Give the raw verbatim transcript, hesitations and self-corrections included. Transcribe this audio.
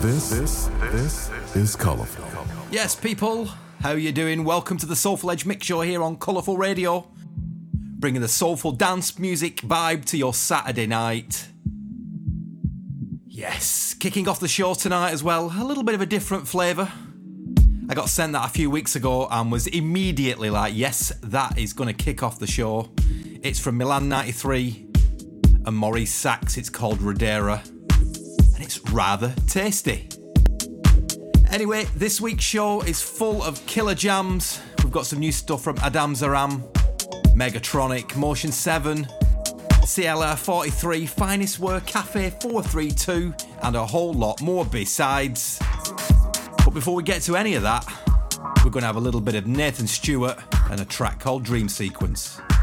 This, this, this is Colourful. Yes, people, how you doing? Welcome to the Soulful Edge Mix Show here on Colourful Radio, bringing the soulful dance music vibe to your Saturday night. Yes, kicking off the show tonight as well, a little bit of a different flavour. I got sent that a few weeks ago and was immediately like, yes, that is going to kick off the show. It's from Milan ninety-three and Maurice Sachs. It's called Rodera, and it's rather tasty. Anyway, this week's show is full of killer jams. We've got some new stuff from Adam Zaram, Megatronic, Motion seven, C L R forty-three, Finest Work, Cafe four three two, and a whole lot more besides. But before we get to any of that, we're going to have a little bit of Nathan Stewart and a track called Dream Sequence.